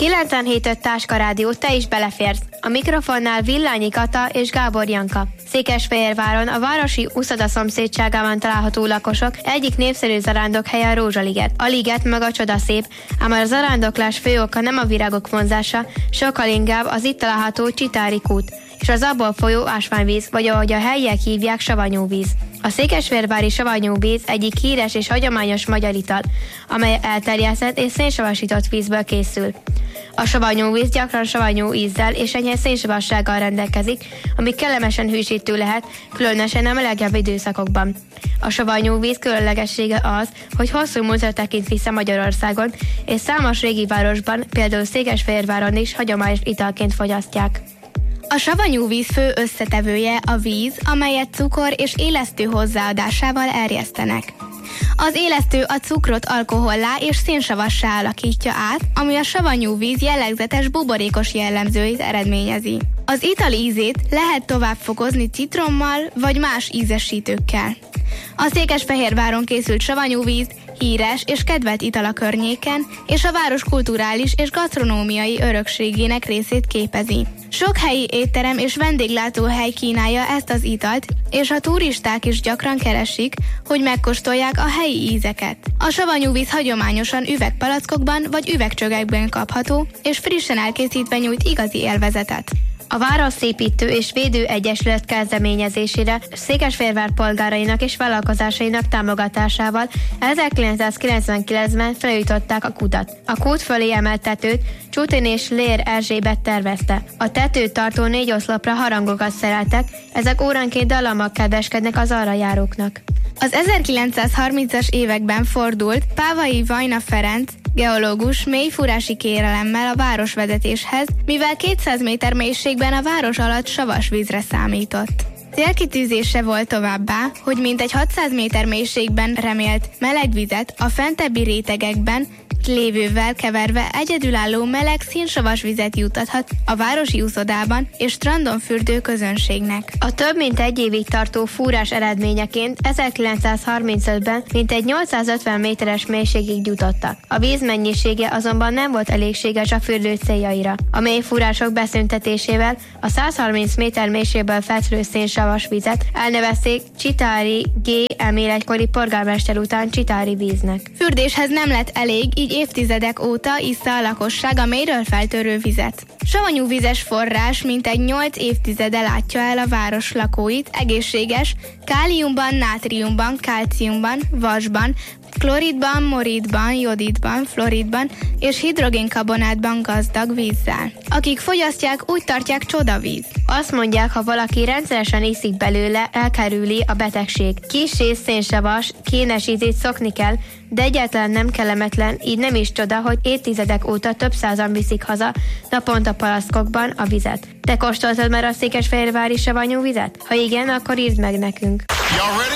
97.5 Táska Rádió, te is beleférsz. A mikrofonnál Villányi Kata és Gábor Janka. Székesfehérváron a városi uszoda szomszédságában található lakosok egyik népszerű zarándokhelye a Rózsaliget. A liget meg a csodaszép, ám a zarándoklás fő oka nem a virágok vonzása, sokkal inkább az itt található Csitári kút, és az abból folyó ásványvíz, vagy ahogy a helyiek hívják, savanyúvíz. A székesfehérvári savanyúvíz egyik híres és hagyományos magyar ital, amely elterjesztett és szénsavasított vízből készül. A savanyúvíz gyakran savanyú ízzel és enyhe szénsavassággal rendelkezik, ami kellemesen hűsítő lehet, különösen a melegebb időszakokban. A savanyúvíz különlegessége az, hogy hosszú múltra tekint vissza Magyarországon, és számos régi városban, például Székesfehérváron is hagyományos italként fogyasztják. A savanyúvíz fő összetevője a víz, amelyet cukor és élesztő hozzáadásával erjesztenek. Az élesztő a cukrot alkohollá és szénsavassá alakítja át, ami a savanyúvíz jellegzetes buborékos jellemzőit eredményezi. Az ital ízét lehet tovább fokozni citrommal vagy más ízesítőkkel. A Székesfehérváron készült savanyúvíz híres és kedvelt ital a környéken, és a város kulturális és gasztronómiai örökségének részét képezi. Sok helyi étterem és vendéglátóhely kínálja ezt az italt, és a turisták is gyakran keresik, hogy megkóstolják a helyi ízeket. A savanyúvíz hagyományosan üvegpalackokban vagy üvegcsögekben kapható, és frissen elkészítve nyújt igazi élvezetet. A Városszépítő és Védő Egyesület kezdeményezésére Székesfehérvár polgárainak és vállalkozásainak támogatásával 1999-ben felújították a kutat. A kút fölé emelt tetőt Csutin és Lér Erzsébet tervezte. A tetőt tartó 4 oszlopra harangokat szereltek, ezek óránként dallammal kedveskednek az arra járóknak. Az 1930-as években fordult Pávai Vajna Ferenc, geológus mélyfúrási kérelemmel a városvezetéshez, mivel 200 méter mélységben a város alatt savas vízre számított. Célkitűzése volt továbbá, hogy mintegy 600 méter mélységben remélt meleg vizet a fentebbi rétegekben lévővel keverve egyedülálló meleg színsavas vizet juttathat a városi úszodában és strandon fürdő közönségnek. A több mint egy évig tartó fúrás eredményeként 1935-ben mintegy 850 méteres mélységig jutottak. A víz mennyisége azonban nem volt elégséges a fürdő céljaira. A mélyfúrások beszüntetésével a 130 méter mélységből felszülő szénsavas vizet elnevezték Csitári G. Emil egykori polgármester után Csitári víznek. Fürdéshez nem lett elég, így évtizedek óta issza a lakosság a mélyről feltörő vizet. Savanyúvizes forrás mintegy 8 évtizede látja el a város lakóit egészséges, káliumban, nátriumban, kálciumban, vasban, kloridban, moridban, jodidban, floridban és hidrogénkarbonátban gazdag vízzel. Akik fogyasztják, úgy tartják csodavíz. Azt mondják, ha valaki rendszeresen iszik belőle, elkerüli a betegség. Kissé szénsavas, kénes ízét szokni kell, de egyáltalán nem kellemetlen, így nem is csoda, hogy évtizedek óta több százan viszik haza naponta palaszkokban a vizet. Te kóstoltad már a székesfehérvári savanyúvizet? Ha igen, akkor írd meg nekünk.